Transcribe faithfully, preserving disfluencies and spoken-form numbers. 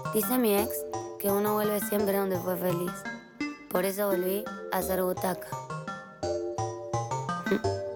Dice mi ex que uno vuelve siempre donde fue feliz. Por eso volví a hacer butaca.